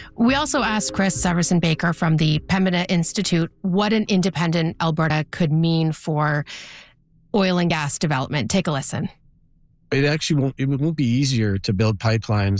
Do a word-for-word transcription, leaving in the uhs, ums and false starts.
We also asked Chris Severson Baker from the Pembina Institute what an independent Alberta could mean for oil and gas development. Take a listen. It actually won't, it won't be easier to build pipelines